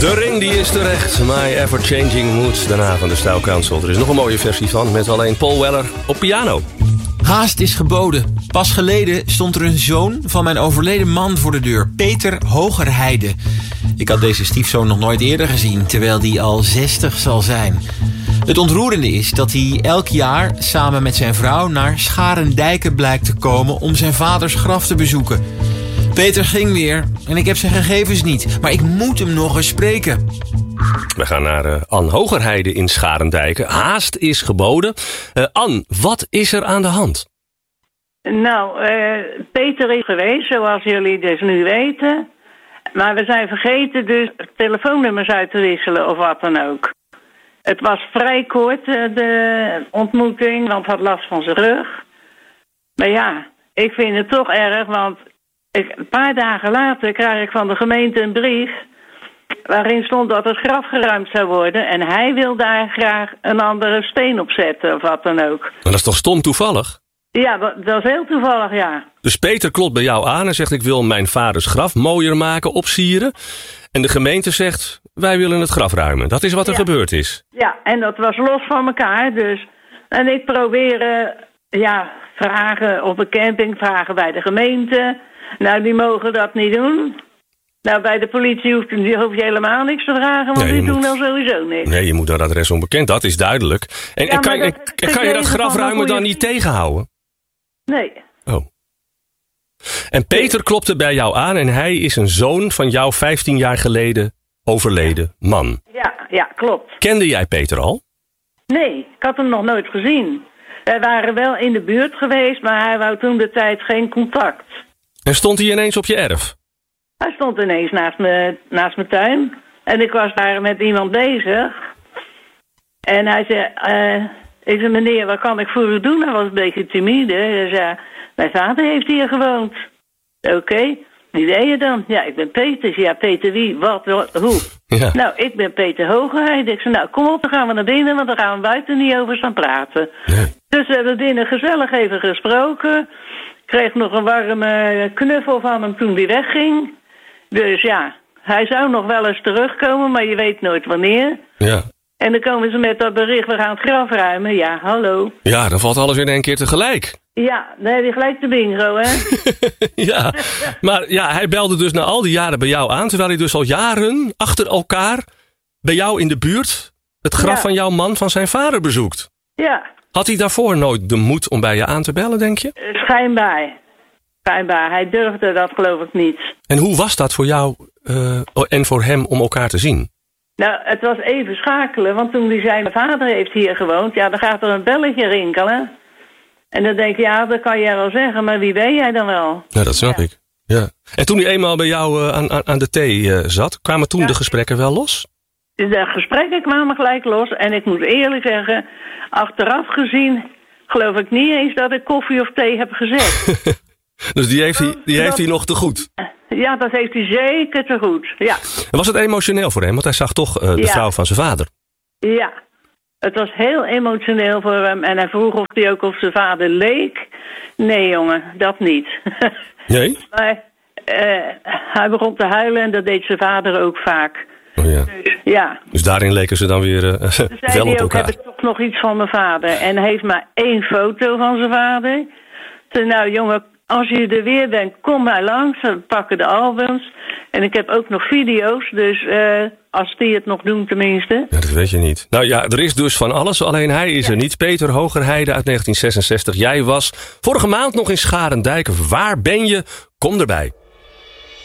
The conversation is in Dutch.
De ring die is terecht. My Ever Changing Mood. Daarna van de Style Council. Er is nog een mooie versie van. Met alleen Paul Weller op piano. Haast is geboden. Pas geleden stond er een zoon van mijn overleden man voor de deur. Peter Hogerheide. Ik had deze stiefzoon nog nooit eerder gezien, terwijl die al 60 zal zijn. Het ontroerende is dat hij elk jaar samen met zijn vrouw naar Scharendijke blijkt te komen om zijn vaders graf te bezoeken. Peter ging weer en ik heb zijn gegevens niet, maar ik moet hem nog eens spreken. We gaan naar Ann Hogerheide in Scharendijke. Haast is geboden. Ann, wat is er aan de hand? Nou, Peter is geweest, zoals jullie dus nu weten. Maar we zijn vergeten dus telefoonnummers uit te wisselen of wat dan ook. Het was vrij kort, de ontmoeting, want hij had last van zijn rug. Maar ja, ik vind het toch erg, want een paar dagen later krijg ik van de gemeente een brief waarin stond dat het graf geruimd zou worden. En hij wil daar graag een andere steen op zetten of wat dan ook. Maar dat is toch stom toevallig? Ja, dat is heel toevallig, ja. Dus Peter klopt bij jou aan en zegt: ik wil mijn vaders graf mooier maken, opsieren. En de gemeente zegt: wij willen het graf ruimen. Dat is wat er gebeurd is. Ja, en dat was los van elkaar. Dus. En ik probeer vragen op een camping, vragen bij de gemeente. Nou, die mogen dat niet doen. Nou, bij de politie hoef je helemaal niks te vragen, want die doen dan sowieso niks. Nee, je moet dat adres onbekend, dat is duidelijk. En kan je dat grafruimen dan niet tegenhouden? Nee. Oh. En Peter klopte bij jou aan en hij is een zoon van jouw 15 jaar geleden overleden man. Ja, klopt. Kende jij Peter al? Nee, ik had hem nog nooit gezien. Wij waren wel in de buurt geweest, maar hij wou toen de tijd geen contact. En stond hij ineens op je erf? Hij stond ineens naast mijn tuin. En ik was daar met iemand bezig. En hij zei, ik zei, meneer, wat kan ik voor u doen? Hij was een beetje timide. Hij zei, mijn vader heeft hier gewoond. Oké, wie ben je dan? Ja, ik ben Peter. Ja, Peter wie? Wat? Hoe? Ja. Nou, ik ben Peter Hogerheide. Ik zei, nou, kom op, dan gaan we naar binnen, want dan gaan we buiten niet over staan praten. Nee. Dus we hebben binnen gezellig even gesproken. Ik kreeg nog een warme knuffel van hem toen hij wegging. Dus ja, hij zou nog wel eens terugkomen, maar je weet nooit wanneer. Ja. En dan komen ze met dat bericht, we gaan het graf ruimen. Ja, hallo. Ja, dan valt alles in één keer tegelijk. Ja, dan heb je gelijk de bingo, hè? Ja, maar ja, hij belde dus na al die jaren bij jou aan, terwijl hij dus al jaren achter elkaar bij jou in de buurt het graf van jouw man van zijn vader bezoekt. Ja. Had hij daarvoor nooit de moed om bij je aan te bellen, denk je? Schijnbaar. Hij durfde dat, geloof ik, niet. En hoe was dat voor jou en voor hem om elkaar te zien? Nou, het was even schakelen, want toen hij zei, mijn vader heeft hier gewoond, ja, dan gaat er een belletje rinkelen. En dan denk je, ja, dat kan jij wel zeggen, maar wie ben jij dan wel? Ja, dat snap ik. Ja. En toen hij eenmaal bij jou aan de thee zat, kwamen toen de gesprekken wel los? De gesprekken kwamen gelijk los. En ik moet eerlijk zeggen, achteraf gezien geloof ik niet eens dat ik koffie of thee heb gezet. Dus die heeft hij nog te goed? Ja, dat heeft hij zeker te goed, ja. En was het emotioneel voor hem? Want hij zag toch de vrouw van zijn vader. Ja, het was heel emotioneel voor hem. En hij vroeg of hij ook op zijn vader leek. Nee, jongen, dat niet. Nee? Maar hij begon te huilen en dat deed zijn vader ook vaak. Oh ja. Dus, ja. Dus daarin leken ze dan weer wel op elkaar. Heb ik toch nog iets van mijn vader. En hij heeft maar 1 foto van zijn vader. Toen, nou jongen, als je er weer bent, kom maar langs. We pakken de albums. En ik heb ook nog video's, dus als die het nog doen tenminste. Ja, dat weet je niet. Nou ja, er is dus van alles, alleen hij is er niet. Peter Hogerheide uit 1966. Jij was vorige maand nog in Scharendijke. Waar ben je? Kom erbij.